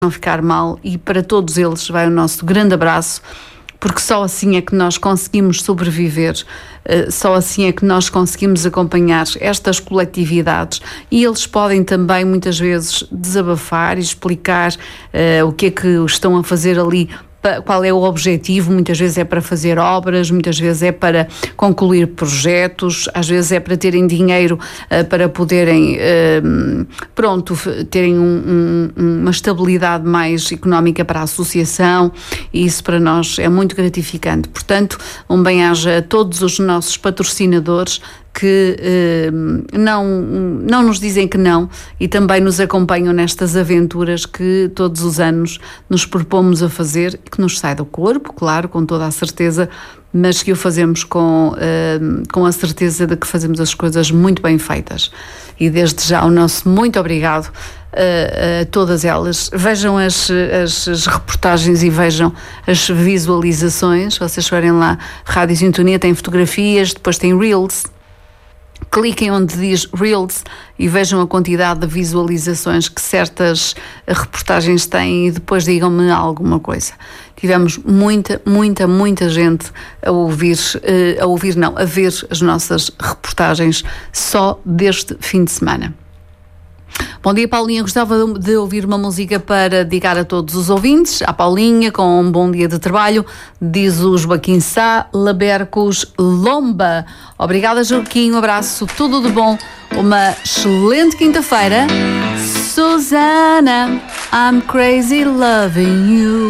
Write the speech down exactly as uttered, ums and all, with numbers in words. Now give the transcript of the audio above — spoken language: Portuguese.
não ficar mal, e para todos eles vai o nosso grande abraço, porque só assim é que nós conseguimos sobreviver, só assim é que nós conseguimos acompanhar estas coletividades, e eles podem também muitas vezes desabafar e explicar uh, o que é que estão a fazer ali, qual é o objetivo. Muitas vezes é para fazer obras, muitas vezes é para concluir projetos, às vezes é para terem dinheiro uh, para poderem, uh, pronto, terem um, um, uma estabilidade mais económica para a associação, e isso para nós é muito gratificante. Portanto, um bem-aja a todos os nossos patrocinadores que eh, não, não nos dizem que não, e também nos acompanham nestas aventuras que todos os anos nos propomos a fazer, que nos sai do corpo, claro, com toda a certeza, mas que o fazemos com, eh, com a certeza de que fazemos as coisas muito bem feitas. E desde já o nosso muito obrigado a, a todas elas. Vejam as, as, as reportagens e vejam as visualizações. Vocês forem lá, Rádio Sintonia, tem fotografias, depois tem Reels. Cliquem onde diz Reels e vejam a quantidade de visualizações que certas reportagens têm, e depois digam-me alguma coisa. Tivemos muita, muita, muita gente a ouvir, a ouvir não, a ver as nossas reportagens só deste fim de semana. Bom dia, Paulinha. Gostava de ouvir uma música para dedicar a todos os ouvintes. À Paulinha, com um bom dia de trabalho, diz o Joaquim Sá, Labercos Lomba. Obrigada, Joaquim. Um abraço, tudo de bom. Uma excelente quinta-feira. Susana, I'm crazy loving you.